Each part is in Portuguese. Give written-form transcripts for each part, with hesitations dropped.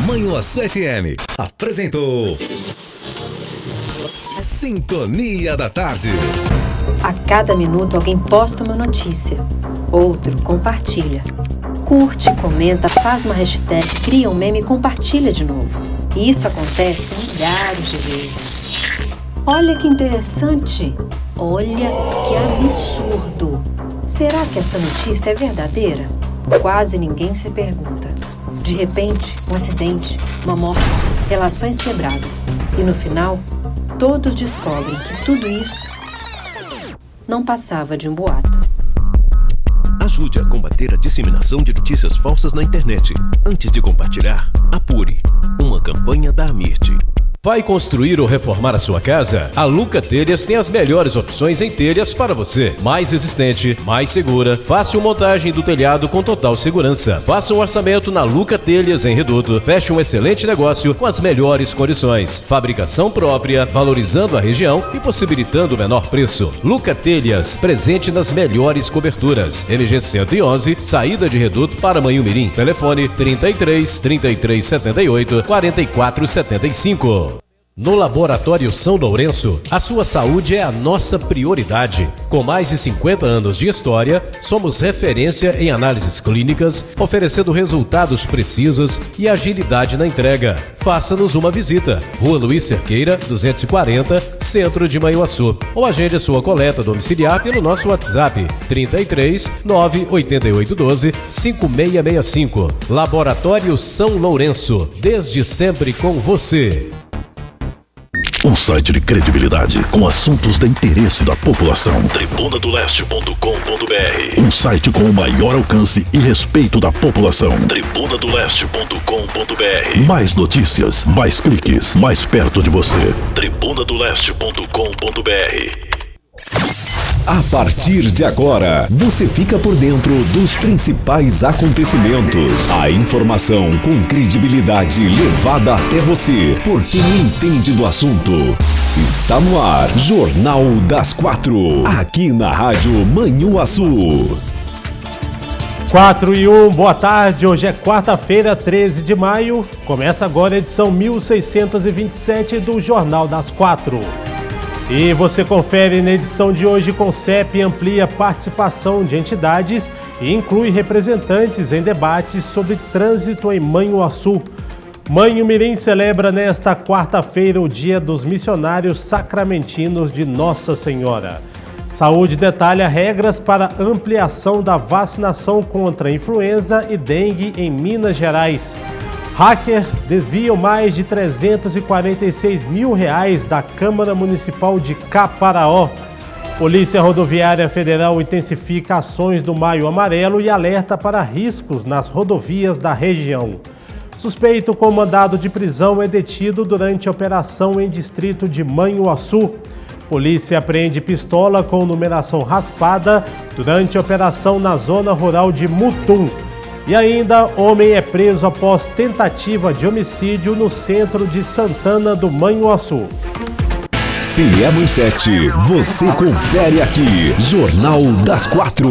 Manhuaçu FM apresentou Sintonia da Tarde. A cada minuto alguém posta uma notícia, outro compartilha. Curte, comenta, faz uma hashtag, cria um meme e compartilha de novo. E isso acontece milhares de vezes. Olha que interessante! Olha que absurdo! Será que esta notícia é verdadeira? Quase ninguém se pergunta. De repente, um acidente, uma morte, relações quebradas. E no final, todos descobrem que tudo isso não passava de um boato. Ajude a combater a disseminação de notícias falsas na internet. Antes de compartilhar, apure. Uma campanha da Amirte. Vai construir ou reformar a sua casa? A Luca Telhas tem as melhores opções em telhas para você. Mais resistente, mais segura, fácil montagem do telhado com total segurança. Faça um orçamento na Luca Telhas em Reduto. Feche um excelente negócio com as melhores condições. Fabricação própria, valorizando a região e possibilitando o menor preço. Luca Telhas, presente nas melhores coberturas. MG 111, saída de Reduto para Manhumirim. Telefone 33 78 44 75. No Laboratório São Lourenço, a sua saúde é a nossa prioridade. Com mais de 50 anos de história, somos referência em análises clínicas, oferecendo resultados precisos e agilidade na entrega. Faça-nos uma visita. Rua Luiz Cerqueira, 240, Centro de Manhuaçu. Ou agende a sua coleta domiciliar pelo nosso WhatsApp 33 98812 5665. Laboratório São Lourenço, desde sempre com você. Um site de credibilidade com assuntos de interesse da população. Tribunadoleste.com.br. Um site com o maior alcance e respeito da população. Tribunadoleste.com.br. Mais notícias, mais cliques, mais perto de você. Tribunadoleste.com.br. A partir de agora, você fica por dentro dos principais acontecimentos. A informação com credibilidade levada até você, por quem entende do assunto. Está no ar, Jornal das 4, aqui na Rádio Manhuaçu. 4:01, boa tarde, hoje é quarta-feira, 13 de maio. Começa agora a edição 1627 do Jornal das 4. E você confere na edição de hoje: Concep amplia a participação de entidades e inclui representantes em debates sobre trânsito em Manhuaçu. Manhumirim celebra nesta quarta-feira o Dia dos Missionários Sacramentinos de Nossa Senhora. Saúde detalha regras para ampliação da vacinação contra influenza e dengue em Minas Gerais. Hackers desviam mais de R$346 mil da Câmara Municipal de Caparaó. Polícia Rodoviária Federal intensifica ações do Maio Amarelo e alerta para riscos nas rodovias da região. Suspeito com mandado de prisão é detido durante a operação em distrito de Manhuaçu. Polícia apreende pistola com numeração raspada durante a operação na zona rural de Mutum. E ainda, homem é preso após tentativa de homicídio no centro de Santana do Manhuaçu. Se é manchete, você confere aqui, Jornal das 4.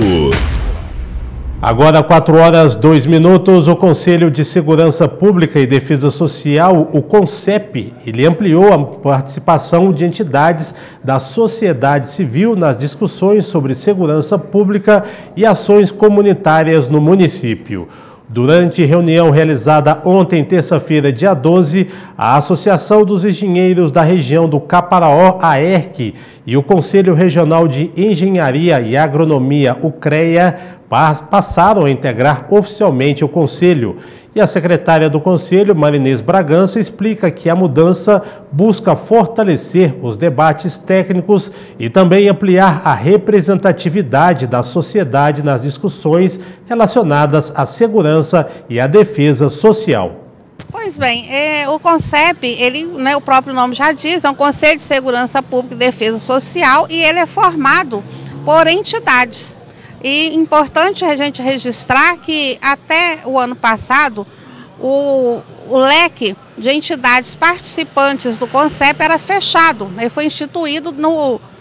Agora, 4h02, o Conselho de Segurança Pública e Defesa Social, o CONCEP, ele ampliou a participação de entidades da sociedade civil nas discussões sobre segurança pública e ações comunitárias no município. Durante reunião realizada ontem, terça-feira, dia 12, a Associação dos Engenheiros da Região do Caparaó, AERC, e o Conselho Regional de Engenharia e Agronomia, o CREA, passaram a integrar oficialmente o Conselho. E a secretária do Conselho, Marinês Bragança, explica que a mudança busca fortalecer os debates técnicos e também ampliar a representatividade da sociedade nas discussões relacionadas à segurança e à defesa social. Pois bem, o CONCEP, ele, o próprio nome já diz, é um Conselho de Segurança Pública e Defesa Social, e ele é formado por entidades. E importante a gente registrar que até o ano passado o leque de entidades participantes do CONCEP era fechado. Ele foi instituído